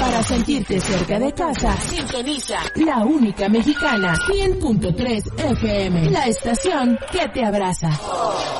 Para sentirte cerca de casa, sintoniza la única mexicana, 100.3 FM, la estación que te abraza.